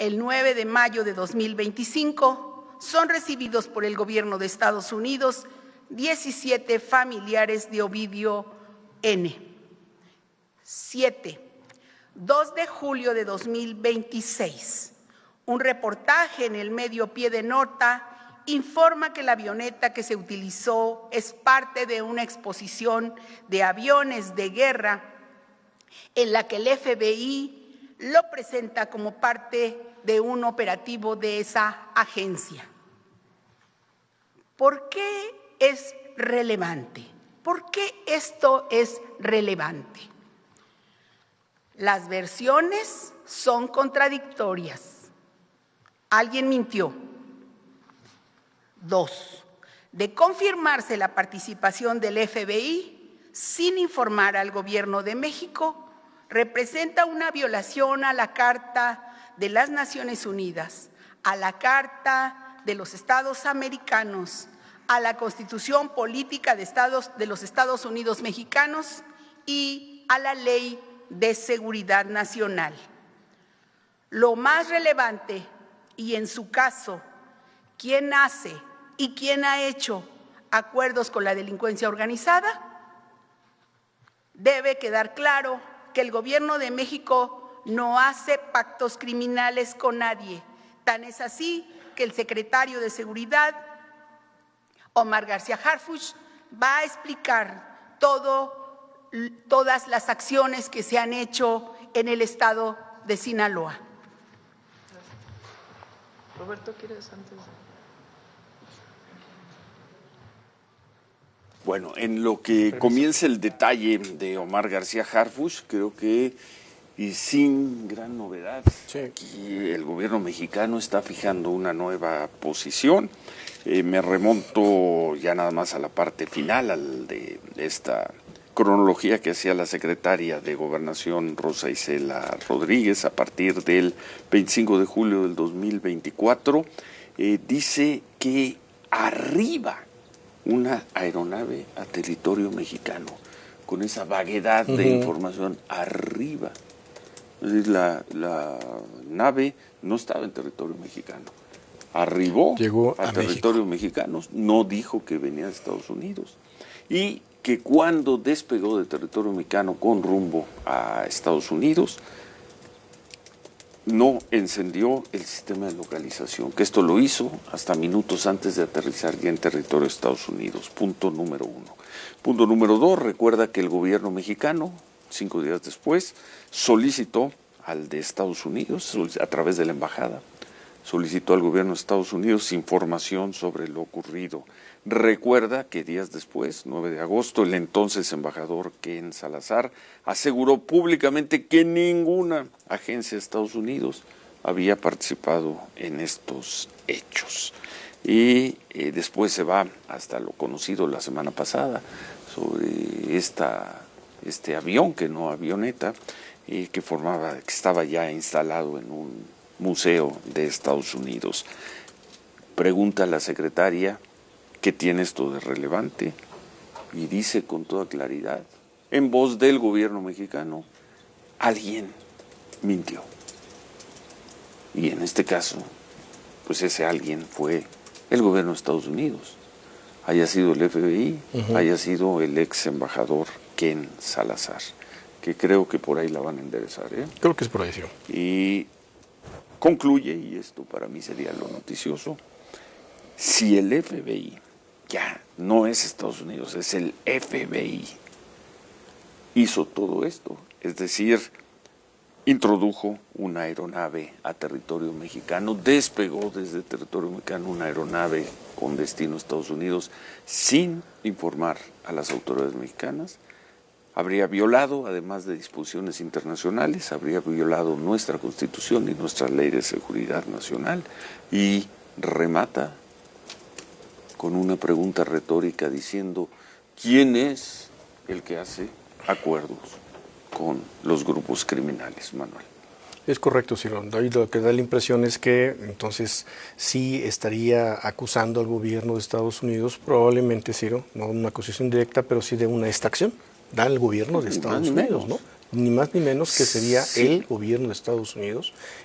el 9 de mayo de 2025, son recibidos por el gobierno de Estados Unidos 17 familiares de Ovidio N. 7. 2 de julio de 2026. Un reportaje en el medio Pie de Nota informa que la avioneta que se utilizó es parte de una exposición de aviones de guerra en la que el FBI lo presenta como parte de un operativo de esa agencia. ¿Por qué es relevante? ¿Por qué esto es relevante? Las versiones son contradictorias. Alguien mintió. 2. De confirmarse la participación del FBI sin informar al Gobierno de México, representa una violación a la Carta de las Naciones Unidas, a la Carta de los Estados Americanos, a la Constitución Política de los Estados Unidos Mexicanos y a la Ley de Seguridad Nacional. Lo más relevante, y en su caso, ¿quién hace y quién ha hecho acuerdos con la delincuencia organizada? Debe quedar claro que el Gobierno de México no hace pactos criminales con nadie. Tan es así que el secretario de Seguridad, Omar García Harfuch, va a explicar todas las acciones que se han hecho en el estado de Sinaloa. Roberto, ¿quieres antes? Bueno, en lo que comienza el detalle de Omar García Harfuch, creo que y sin gran novedad, sí, aquí el gobierno mexicano está fijando una nueva posición. Me remonto ya nada más a la parte final de esta cronología que hacía la secretaria de Gobernación, Rosa Isela Rodríguez, a partir del 25 de julio del 2024. Dice que arriba una aeronave a territorio mexicano, con esa vaguedad de información, arriba. Es decir, la nave no estaba en territorio mexicano. Llegó a territorio mexicano, no dijo que venía de Estados Unidos. Y que cuando despegó de territorio mexicano con rumbo a Estados Unidos, no encendió el sistema de localización, que esto lo hizo hasta minutos antes de aterrizar ya en territorio de Estados Unidos. Punto número 1. Punto número 2, recuerda que el gobierno mexicano, 5 días después, solicitó al de Estados Unidos, a través de la embajada, solicitó al gobierno de Estados Unidos información sobre lo ocurrido. Recuerda que días después, 9 de agosto, el entonces embajador Ken Salazar aseguró públicamente que ninguna agencia de Estados Unidos había participado en estos hechos. Y después se va hasta lo conocido la semana pasada sobre este avión, que no avioneta, que estaba ya instalado en un museo de Estados Unidos. Pregunta a la secretaria qué tiene esto de relevante y dice con toda claridad, en voz del gobierno mexicano, alguien mintió. Y en este caso, pues ese alguien fue el gobierno de Estados Unidos. Haya sido el FBI, haya sido el ex embajador Ken Salazar, que creo que por ahí la van a enderezar. Creo que es por ahí, sí. Y concluye, y esto para mí sería lo noticioso, si el FBI, ya no es Estados Unidos, es el FBI, hizo todo esto, es decir, introdujo una aeronave a territorio mexicano, despegó desde territorio mexicano una aeronave con destino a Estados Unidos sin informar a las autoridades mexicanas, habría violado, además de disposiciones internacionales, habría violado nuestra Constitución y nuestra Ley de Seguridad Nacional, y remata con una pregunta retórica diciendo, ¿quién es el que hace acuerdos con los grupos criminales, Manuel? Es correcto, Ciro. Ahí lo que da la impresión es que entonces sí estaría acusando al gobierno de Estados Unidos, probablemente, Ciro, no una acusación directa, pero sí de una extracción. Da al gobierno de Estados Unidos, ¿no? Ni más ni menos que sería el gobierno de Estados Unidos